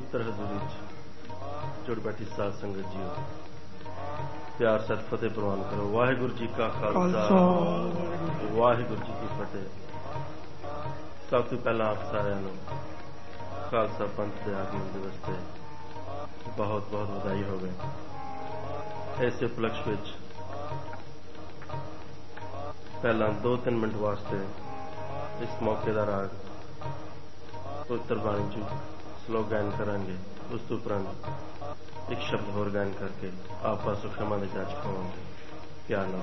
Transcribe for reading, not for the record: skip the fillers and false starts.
पवित्र हजूरी जुड़ बैठी साध संगत जी प्यार सत फतेह प्रवान करो। वाहिगुरु जी का खालसा वाहिगुरु जी की फतेह। सब तो पहला आप सारिਆਂ ਨੂੰ खालसा पंथ के आगमन दिवस से बहुत बहुत बधाई होवे। इस उपलक्ष्य विच पहला 2-3 मिनट वास्ते इस मौके का राग पवित्र बाणी च श्लोक गायन करांगे। उस तो उपरंत एक शब्द होर गायन करके आपा सु क्षमा दे जाच पावांगे। प्यार नाल